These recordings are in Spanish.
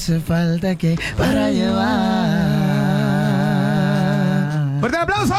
Hace falta que para llevar. ¡Fuerte aplauso!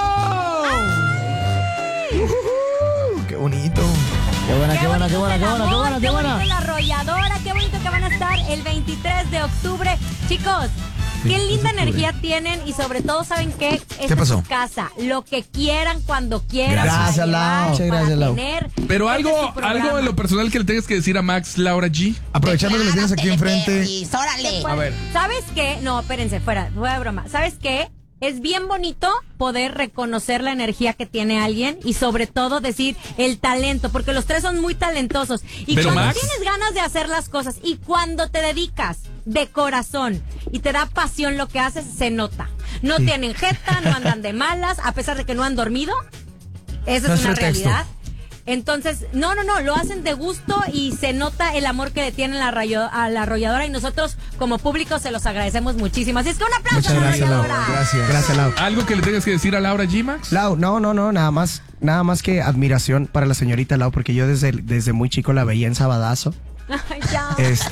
¡Qué bonito! Qué buena, qué buena, qué buena, qué buena, qué buena, qué buena. La arrolladora, qué bonito que van a estar el 23 de octubre. Chicos, qué linda energía tienen y sobre todo, ¿saben qué? Esta pasó? es su casa. Lo que quieran, cuando quieran. Gracias, para Lau. llevar, Muchas para gracias, Lau. tener. Pero Este es algo su programa. en lo personal que le tengas que decir a Max, Laura G. Aprovechando que lo tienes aquí enfrente. Órale. A ver. ¿Sabes qué? No, espérense, fuera de broma. ¿Sabes qué? Es bien bonito poder reconocer la energía que tiene alguien y sobre todo decir el talento, porque los tres son muy talentosos. Y Pero cuando Max, tienes ganas de hacer las cosas y cuando te dedicas de corazón y te da pasión lo que haces, se nota. No tienen jeta, no andan de malas, a pesar de que no han dormido. Esa No es es una pretexto. realidad. Entonces, no, lo hacen de gusto y se nota el amor que le tienen a la arrolladora y nosotros como público se los agradecemos muchísimo. Así es que un aplauso Muchas a la gracias, Lau. arrolladora. Gracias, Lau. algo que le tengas que decir a Laura G, Max. Lau, no, nada más que admiración para la señorita Lau, porque yo desde muy chico la veía en Sabadazo. Ay, ya.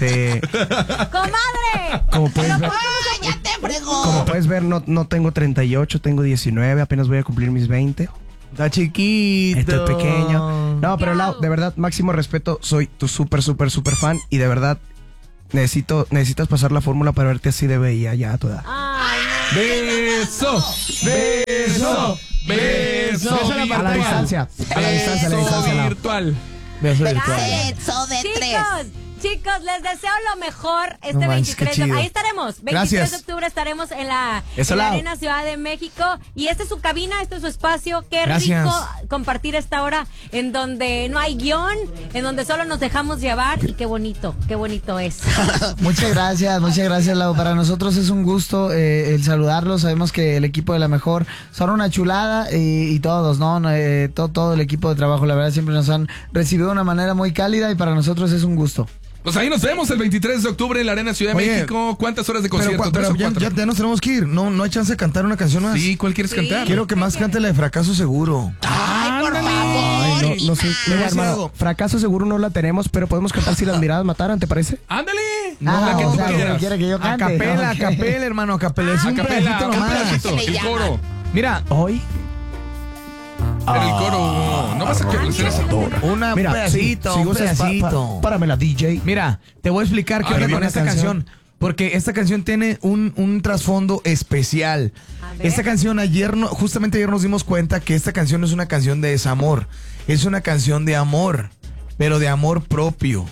¡Comadre! Como puedes ver, ¡Ya te fregó! como puedes ver, no tengo 38, tengo 19, apenas voy a cumplir mis 20. Está chiquito. Estoy pequeño. No, pero Lau, de verdad, máximo respeto, soy tu súper fan y de verdad necesitas pasar la fórmula para verte así de bella ya a tu edad. Ay, Beso, beso, beso. A la distancia, Lau. Virtual. Beso virtual. no. Chicos, les deseo lo mejor este No manches, 23 qué chido. Ahí estaremos. 23 Gracias. de octubre estaremos en la Eso, Lau. Arena Ciudad de México. Y esta es su cabina, este es su espacio. Qué Gracias. rico compartir esta hora en donde no hay guión, en donde solo nos dejamos llevar. Y qué bonito es. Muchas gracias, Lau. Para nosotros es un gusto el saludarlos. Sabemos que el equipo de La Mejor son una chulada y todos, ¿no? Todo el equipo de trabajo, la verdad, siempre nos han recibido de una manera muy cálida y para nosotros es un gusto. Pues ahí nos vemos el 23 de octubre en la Arena Ciudad de Oye, México. ¿Cuántas horas de concierto? Pero ¿Tres o ya, cuatro? ya nos tenemos que ir. No hay chance de cantar una canción más. Sí, ¿cuál quieres cantar? Quiero que más cante la de Fracaso Seguro. Ay, por favor. Ay, no sé, mira, hermano, fracaso seguro no la tenemos, pero podemos cantar Si las miradas mataran, ¿te parece? ¡Ándale! Ah, la que o tú sea, quieras. quiere que yo A cante. capela, Ok. hermano, a capela. Es A un capela, pedacito un nomás. pedacito, el coro. Mira, Hoy. Pero el coro, no vas a querer hacer eso. un Mira, pedacito, si un gustas, pedacito. páramela, DJ. Mira, te voy a explicar qué Ay, onda con buena esta canción. Porque esta canción tiene un trasfondo especial. A ver. Esta canción justamente ayer nos dimos cuenta que esta canción no es una canción de desamor. Es una canción de amor, pero de amor propio.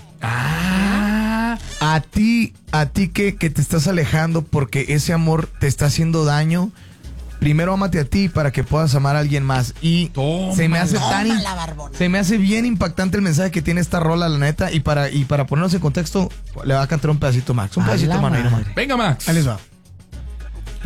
A ti que te estás alejando porque ese amor te está haciendo daño. Primero ámate a ti para que puedas amar a alguien más. Y Tómala. se me hace se me hace bien impactante el mensaje que tiene esta rola, la neta. Y para ponernos en contexto, le va a cantar un pedacito Max. Un A pedacito, la mano, ahí nomás. madre. Venga, Max. Ahí les va.